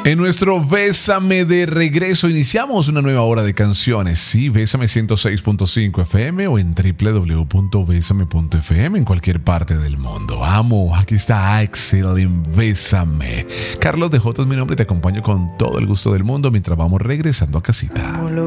En nuestro Bésame de regreso iniciamos una nueva hora de canciones. Sí, Bésame 106.5 FM o en www.besame.fm en cualquier parte del mundo. Amo, aquí está Axel en Bésame. Carlos de J es mi nombre y te acompaño con todo el gusto del mundo mientras vamos regresando a casita.